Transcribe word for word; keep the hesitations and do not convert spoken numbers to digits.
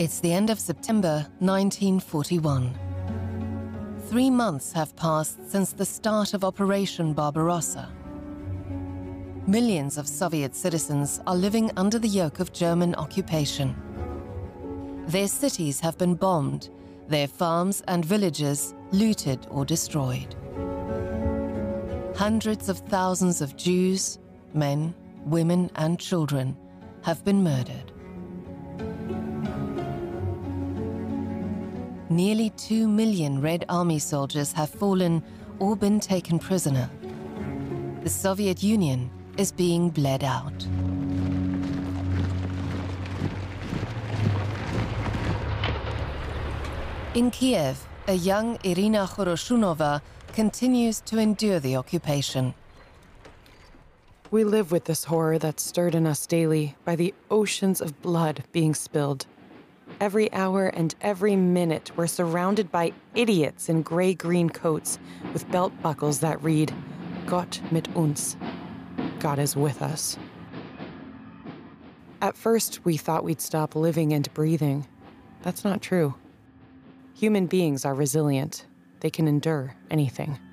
It's the end of September nineteen forty-one. Three months have passed since the start of Operation Barbarossa. Millions of Soviet citizens are living under the yoke of German occupation. Their cities have been bombed, their farms and villages looted or destroyed. Hundreds of thousands of Jews, men, women, and children have been murdered. Nearly two million Red Army soldiers have fallen or been taken prisoner. The Soviet Union is being bled out. In Kiev, a young Irina Khoroshunova continues to endure the occupation. We live with this horror that's stirred in us daily by the oceans of blood being spilled. Every hour and every minute, we're surrounded by idiots in gray-green coats with belt buckles that read, Gott mit uns. God is with us. At first, we thought we'd stop living and breathing. That's not true. Human beings are resilient. They can endure anything.